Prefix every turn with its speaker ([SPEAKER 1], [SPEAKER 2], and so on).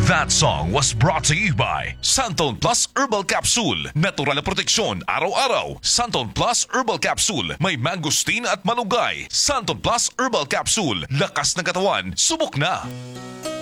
[SPEAKER 1] That song was brought to you by Santon Plus Herbal Capsule. Natural na proteksyon araw-araw. Santon Plus Herbal Capsule. May mangosteen at malunggay. Santon Plus Herbal Capsule. Lakas ng katawan. Subok na!